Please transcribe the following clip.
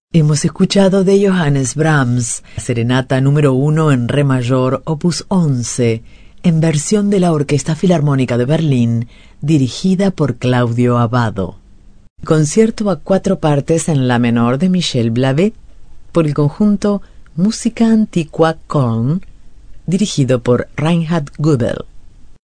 Hemos escuchado de Johannes Brahms, Serenata número 1 en Re mayor, opus 11, en versión de la Orquesta Filarmónica de Berlín, dirigida por Claudio Abbado. Concierto a 4 partes en la menor de Michel Blavet, por el conjunto Música Antiqua Köln, dirigido por Reinhard Goebel.